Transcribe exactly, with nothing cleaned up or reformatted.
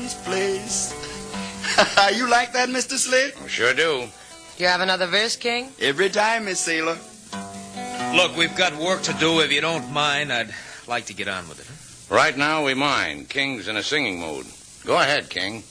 Daddy's place. You like that, Mister Slick? Sure do. You have another verse, King? Every time, Miss Sailor. Look, we've got work to do. If you don't mind, I'd like to get on with it. Right now, we mind. King's in a singing mood. Go ahead, King.